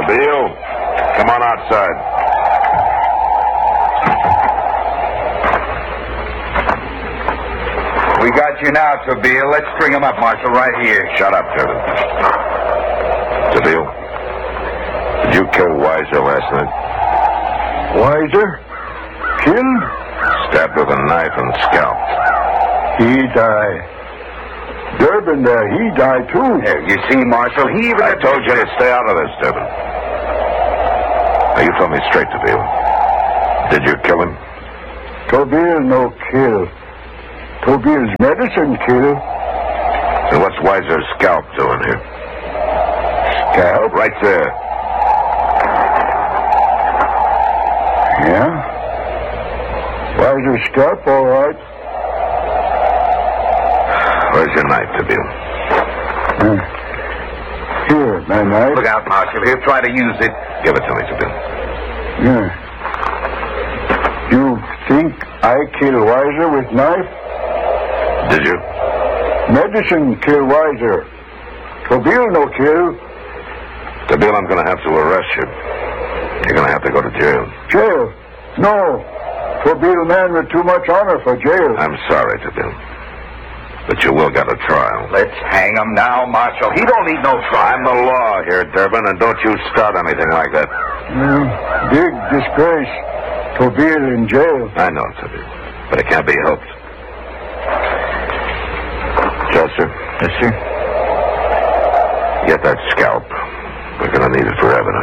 Tabeel, come on outside. We got you now, Tabeel. Let's string him up, Marshal, right here. Shut up, Durbin. Tabeel, did you kill Weiser last night? Weiser? Killed? Stabbed with a knife and scalped. He died. Durbin there, he died too. There, you see, Marshal, he even... I told you to stay out of this, Durbin. Now, you tell me straight, Tabeel. Did you kill him? Tabeel no kill. Tabeel's medicine kill. And what's Weiser's scalp doing here? Scalp? Right there. Yeah? Weiser's scalp, all right. Where's your knife, Tabeel? Here, my knife. Look out, Marshal. He'll try to use it. Give it to me, Tabeel. Yeah. You think I kill Weiser with knife? Did you? Medicine kill Weiser. Tabeel no kill. Tabeel, I'm going to have to arrest you. You're going to have to go to jail. Jail? No. Tabeel man with too much honor for jail. I'm sorry, Tabeel. But you will get a trial. Let's hang him now, Marshal. He don't need no trial. I'm the law here, Durbin, and don't you start anything like that. Big disgrace. Tabeel in jail. I know, Tabeel, but it can't be helped. Chester? Yes, sir. Get that scalp. We're going to need it for evidence.